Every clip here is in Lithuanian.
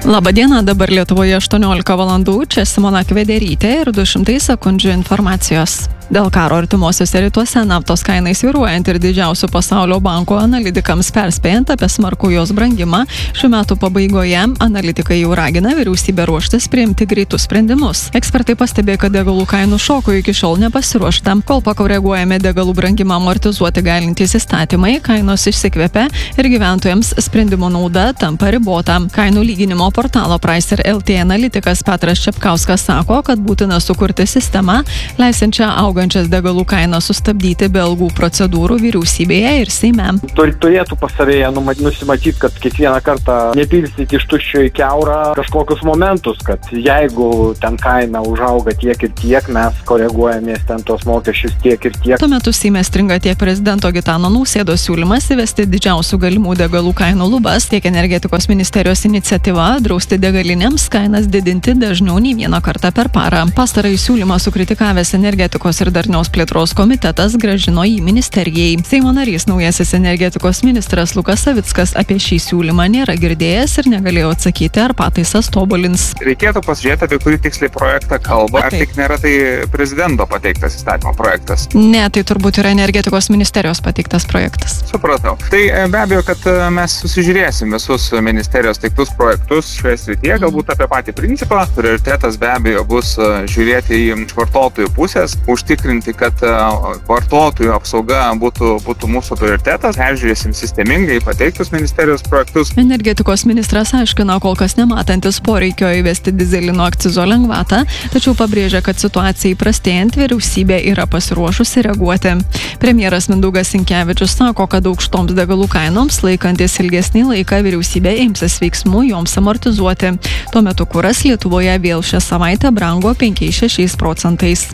Labadiena, dabar Lietuvoje 18 valandų, čia Simona Kvederytė ir 200 sekundžių informacijos. Dėl karo artimuosiuose rytuose naftos kainai svyruojant ir didžiausių pasaulio bankų analitikams perspėjant apie smarkų jos brangimą, šių metų pabaigoje analitikai jau ragina vyriausybę ruoštis priimti greitus sprendimus. Ekspertai pastebėjo, kad degalų kainų šokui iki šiol nepasiruošta. Kol pakoreguojami degalų brangimą amortizuoti galintys įstatymai, kainos išsikvepia ir gyventojams sprendimo nauda tampa ribota. Kainų lyginimo portalo Pricer LT analitikas Petras Čepkauskas sako, kad būtina sukurti sistemą, leisančią augančias degalų kainas sustabdyti be ilgų procedūrų vyriausybėje ir Seime. Turėtų pas savėje nusimatyti, kad kiekvieną kartą nepilstyti iš tuščio į kiaurą kažkokius momentus, kad jeigu ten kaina užauga tiek ir tiek, mes koreguojamės ten tos mokesčius tiek ir tiek. Tuo metu Seime stringa tiek prezidento Gitano Nausėdos siūlymas įvesti didžiausių galimų degalų kainų lubas, tiek energetikos ministerijos iniciatyva drausti degalinėms kainas didinti dažniau nei vieną kartą per parą. Pastarąjį siūlymą sukritikavęs energetikos ir darnios plėtros komitetas grąžino į ministerijai. Seimo narys naujasis energetikos ministras Lukas Savickas apie šį siūlymą nėra girdėjęs ir negalėjo atsakyti, ar pataisas tobulins. Reikėtų pasižiūrėti, apie kurį tiksliai projektą kalba, ar tik nėra tai prezidento pateiktas įstatymo projektas. Ne, tai turbūt yra energetikos ministerijos pateiktas projektas. Supratau. Tai be abejo, kad mes susižiūrėsim visus ministerijos teiktus projektus šioje srityje, galbūt apie patį principą. Prioritetas be abejo bus žiūrėti į vartotojų pusės, užtikrinti, kad vartotojų apsauga būtų mūsų prioritetas. Peržiūrėsim sistemingai pateiktus ministerijos projektus. Energetikos ministras aiškina, kol kas nematantis poreikio įvesti dizelino akcizo lengvatą, tačiau pabrėžia, kad situacijai prastėjant vyriausybė yra pasiruošusi reaguoti. Premjeras Mindaugas Sinkevičius sako, kad aukštoms degalų kainoms laikantis ilgesnį laiką vyriausybė imsis veiksmų joms amortizuoti. Tuo metu kuras Lietuvoje vėl šią savaitę brango 5–6 procentais.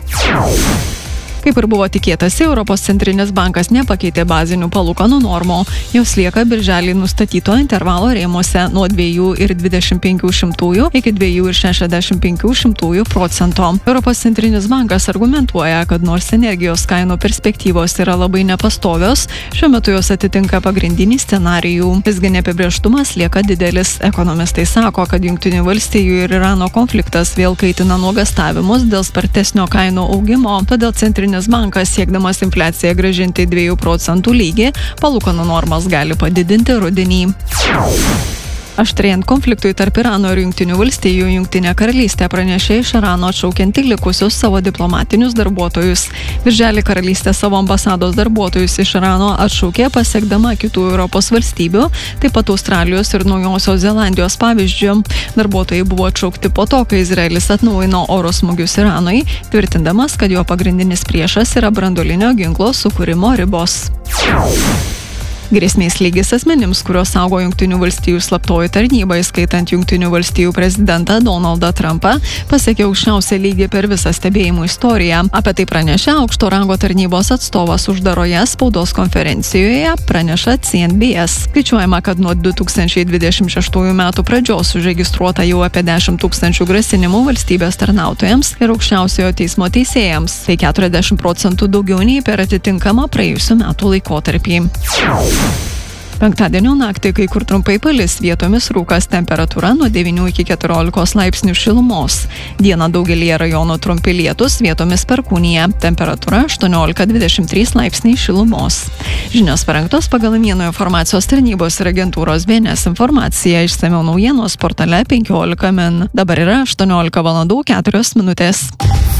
Kaip ir buvo tikėtasi, Europos centrinis bankas nepakeitė bazinių palūkanų normų. Jos lieka birželį nustatyto intervalo rėmuose nuo 2,25 iki 2,65%. Europos centrinis bankas argumentuoja, kad nors energijos kainų perspektyvos yra labai nepastovios, šiuo metu jos atitinka pagrindinį scenarijų. Visgi neapibrėžtumas lieka didelis. Ekonomistai sako, kad Jungtinių valstijų ir Irano konfliktas vėl kaitina nuogąstavimus dėl spartesnio kainų augimo, todėl centrinis bankas siekdamas infliaciją grąžinti 2 procentų lygį, palūkanų normas gali padidinti rudenį. Aštrėjant konfliktui tarp Irano ir Jungtinių valstijų, Jungtinė karalystė pranešė iš Irano atšaukianti likusius savo diplomatinius darbuotojus. Birželį karalystė savo ambasados darbuotojus iš Irano atšaukė pasiekdama kitų Europos valstybių, taip pat Australijos ir Naujosios Zelandijos pavyzdžių. Darbuotojai buvo atšaukti po to, kai Izraelis atnaujino oro smūgius Iranui, tvirtindamas, kad jo pagrindinis priešas yra branduolinio ginklo sukūrimo ribos. Grėsmės lygis asmenims, kurios saugo Jungtinių valstijų slaptoji tarnyba, įskaitant Jungtinių valstijų prezidentą Donaldą Trumpą, pasiekė aukščiausią lygį per visą stebėjimų istoriją. Apie tai pranešė aukšto rango tarnybos atstovas uždaroje spaudos konferencijoje, praneša CNBS. Skaičiuojama, kad nuo 2026 metų pradžios užregistruota jau apie 10 000 grasinimų valstybės tarnautojams ir aukščiausiojo teismo teisėjams. Tai 40% daugiau nei per atitinkamą praėjusių metų laikotarpį. Penktadienio naktį kai kur trumpai palis, vietomis rūkas, temperatūra nuo 9 iki 14 laipsnių šilumos. Dieną daugelyje rajonų trumpi lietus, vietomis perkūnija, temperatūra 18–23 laipsniai šilumos. Žinios parengtos pagal Naujienų informacijos tarnybos ir agentūros BNS informaciją, išsamiau naujienos portale 15 min. Dabar yra 18 valandų 4 minutės.